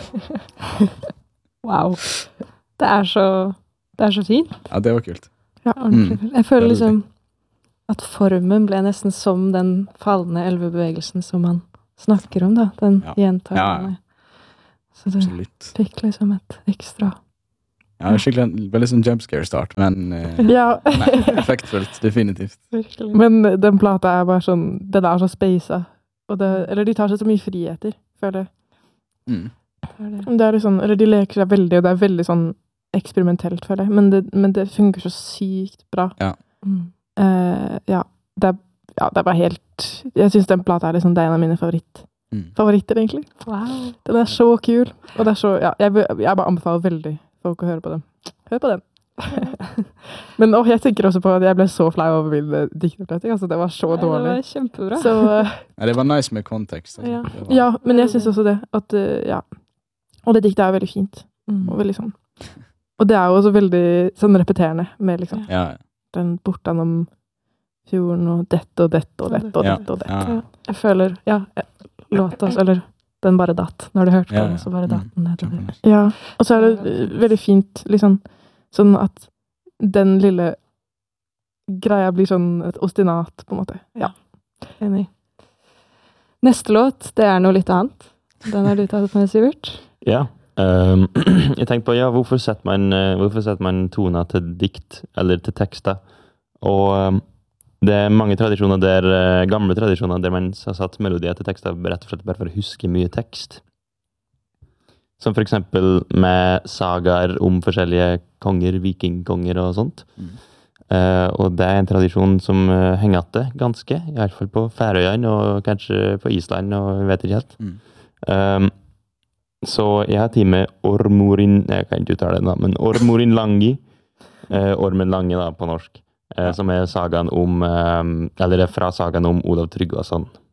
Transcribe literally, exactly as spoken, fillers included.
Wow. Det er så, det er så fint. Ja, det var kult. Ja, ordentlig Mm. kult. Jeg føler Det er liksom at formen ble nesten som den fallende elvebevegelsen som man snakker om, da. Den Ja. gjentagende. Så det Absolutt. fikk liksom et ekstra. Ja, det er skikkelig en veldig sånn jumpscare start, men eh, Ja. nei, effektfullt, definitivt. Virkelig. Men den plata er bare sånn, den er så spacet. Og det, eller de tar seg så mye friheter, føler jeg. Mm. Det er liksom, eller de leker seg veldig, og det er veldig sånn eksperimentelt, føler jeg. Men det, men det funker så sykt bra. Ja. Mm. Eh, ja, det er, ja, det er bare helt, jeg synes den plata er liksom, det er en av mine favoritt, Mm. favoritter, egentlig. Wow. Den er så kul, og det er så, ja, jeg, jeg bare anbefaler veldig folk å høre på den. Hør på den. Men åh, jeg tenker også på at jeg ble så flau over min uh, diktopplæting, altså det var så Det dårlig. var kjempebra. Så, uh, Ja, det var nice med kontekst. Altså. Ja. Det var, ja, men jeg synes også det, at, uh, ja, og det diktet er veldig fint, og veldig sånn. Og det er jo også veldig sånn repeterende, med liksom, ja, den bortanom fjorden, og dette og dette og dette og ja, dette og dette. ja. Jeg føler, ja, låta, eller den bare datt, når du hørte på Ja, den, ja. så bare datt den nedover. Kjempenice. Ja, og så er det uh, veldig fint, liksom, sånn at den lille greia blir sånn et ostinat, på en måte. Ja, enig. Neste låt, det er noe litt annet. Den har du tatt med, Sivert. Ja. Um, jeg tenkte på, ja, hvorfor setter man, uh, hvorfor setter man toner til dikt, eller til tekster? Og um, det er mange tradisjoner der, uh, gamle tradisjoner, der man har satt melodier til tekster, rett og slett bare for å huske mye tekst. Som for eksempel med sagaer om forskjellige konger, vikingkonger og sånt. Mm. Uh, og det er en tradisjon som uh, henger etter ganske, i hvert fall på Færøyene og kanskje på Island, og jeg vet ikke helt. Mm. Um, så jeg har tid med Ormorin, jeg kan ikke uttale det da, men Ormorin Langi, uh, Ormen Lange da på norsk, uh, som er sagaen om, um, eller det er fra sagaen om Olav Tryggvason.